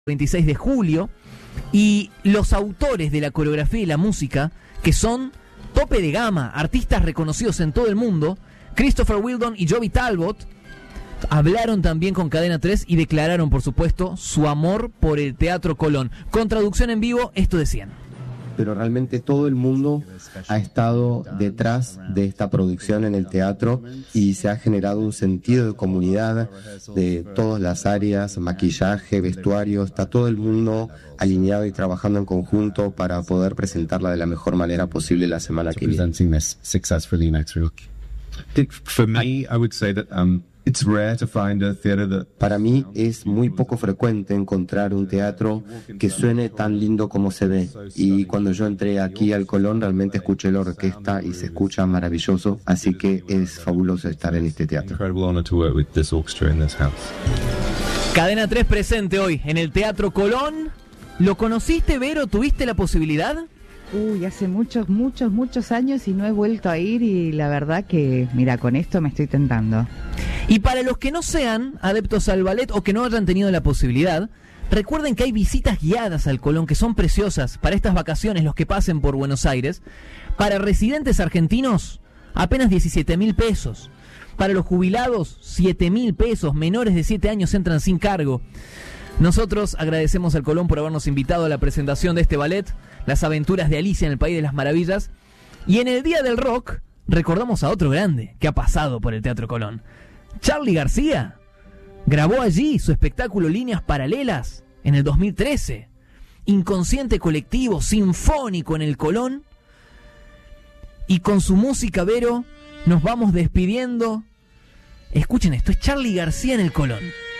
26 de julio, y los autores de la coreografía y la música, que son tope de gama, artistas reconocidos en todo el mundo, Christopher Wheeldon y Joby Talbot, hablaron también con Cadena 3 y declararon, por supuesto, su amor por el Teatro Colón. Con traducción en vivo, esto decían. Pero realmente todo el mundo ha estado detrás de esta producción en el teatro y se ha generado un sentido de comunidad de todas las áreas, maquillaje, vestuario, está todo el mundo alineado y trabajando en conjunto para poder presentarla de la mejor manera posible la semana que viene. For me, I would say that it's rare to find a theater that... Para mí es muy poco frecuente encontrar un teatro que suene tan lindo como se ve. Y cuando yo entré aquí al Colón, realmente escuché la orquesta y se escucha maravilloso. Así que es fabuloso estar en este teatro. Incredible honor to work with this orchestra in this house. Cadena 3 presente hoy en el Teatro Colón. ¿Lo conociste, Vero? ¿Tuviste la posibilidad? Uy, hace muchos años y no he vuelto a ir, y la verdad que, mira, con esto me estoy tentando. Y para los que no sean adeptos al ballet o que no hayan tenido la posibilidad, recuerden que hay visitas guiadas al Colón que son preciosas para estas vacaciones, los que pasen por Buenos Aires. Para residentes argentinos, apenas 17.000 pesos. Para los jubilados, 7.000 pesos. Menores de 7 años entran sin cargo. Nosotros agradecemos al Colón por habernos invitado a la presentación de este ballet, Las aventuras de Alicia en el País de las Maravillas. Y en el Día del Rock recordamos a otro grande que ha pasado por el Teatro Colón. Charly García grabó allí su espectáculo Líneas Paralelas en el 2013. Inconsciente colectivo, sinfónico en el Colón. Y con su música, Vero, nos vamos despidiendo. Escuchen esto, es Charly García en el Colón.